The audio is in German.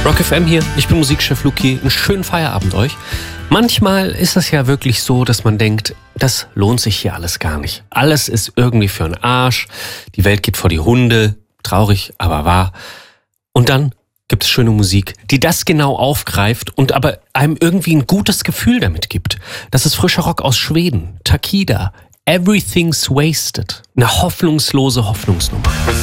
Rock FM hier, ich bin Musikchef Luki, einen schönen Feierabend euch. Manchmal ist es ja wirklich so, dass man denkt, das lohnt sich hier alles gar nicht. Alles ist irgendwie für den Arsch, die Welt geht vor die Hunde, traurig, aber wahr. Und dann gibt es schöne Musik, die das genau aufgreift und aber einem irgendwie ein gutes Gefühl damit gibt. Das ist frischer Rock aus Schweden, Takida, Everything's Wasted. Eine hoffnungslose Hoffnungsnummer.